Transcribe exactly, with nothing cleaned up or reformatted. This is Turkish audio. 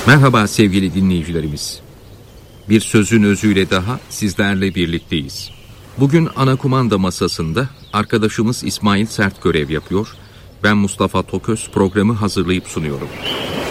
Merhaba sevgili dinleyicilerimiz. Bir sözün özüyle daha sizlerle birlikteyiz. Bugün ana kumanda masasında arkadaşımız İsmail Sert görev yapıyor. Ben Mustafa Toköz programı hazırlayıp sunuyorum.